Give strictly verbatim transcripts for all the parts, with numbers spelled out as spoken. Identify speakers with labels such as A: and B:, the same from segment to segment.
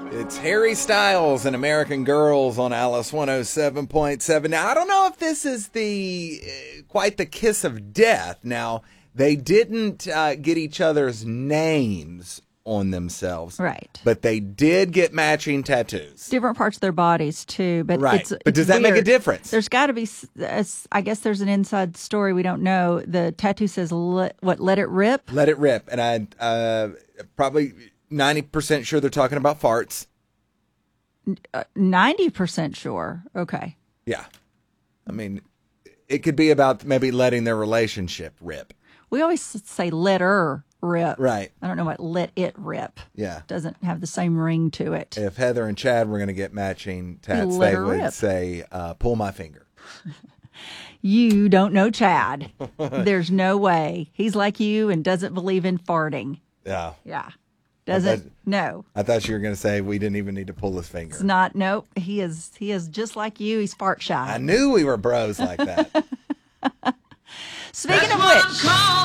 A: It's Harry Styles and American Girls on Alice one oh seven point seven. Now, I don't know if this is the uh, quite the kiss of death. Now, they didn't uh, get each other's names on themselves.
B: Right.
A: But they did get matching tattoos.
B: Different parts of their bodies, too. But
A: right.
B: It's,
A: but
B: it's
A: does that
B: weird.
A: make a difference?
B: There's got to be, I guess there's an inside story we don't know. The tattoo says, let, what, let it rip?
A: Let it rip. And I uh, probably ninety percent sure they're talking about farts.
B: Uh, ninety percent sure. Okay.
A: Yeah. I mean, it could be about maybe letting their relationship rip.
B: We always say let her rip.
A: Right.
B: I don't know what let it rip.
A: Yeah.
B: Doesn't have the same ring to it.
A: If Heather and Chad were going to get matching tats,
B: Let
A: they
B: her
A: would
B: rip.
A: say, uh, pull my finger.
B: You don't know Chad. There's no way. He's like you and doesn't believe in farting.
A: Yeah.
B: Yeah. Doesn't
A: thought-
B: no.
A: I thought you were going to say we didn't even need to pull his finger.
B: It's not nope. He is he is just like you. He's fart shy.
A: I knew we were bros like that.
B: Speaking of which,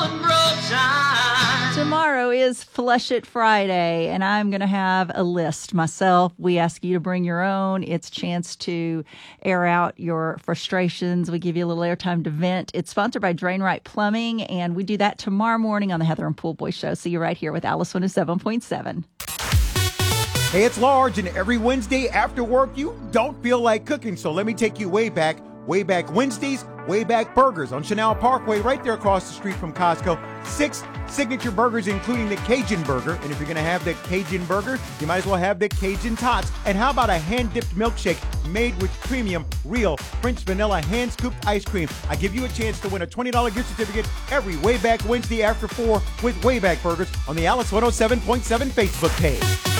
B: tomorrow is Flush It Friday, and I'm going to have a list myself. We ask you to bring your own. It's a chance to air out your frustrations. We give you a little airtime to vent. It's sponsored by Drain Right Plumbing, and we do that tomorrow morning on the Heather and Pool Boy Show. See you right here with Alice one oh seven point seven.
C: Hey, it's Large, and every Wednesday after work, you don't feel like cooking, so let me take you way back. Way Back Wednesdays, Way Back Burgers on Chanel Parkway, right there across the street from Costco. Six signature burgers, including the Cajun Burger. And if you're going to have the Cajun Burger, you might as well have the Cajun Tots. And how about a hand-dipped milkshake made with premium, real French vanilla hand-scooped ice cream? I give you a chance to win a twenty dollars gift certificate every Way Back Wednesday after four with Way Back Burgers on the Alice one oh seven point seven Facebook page.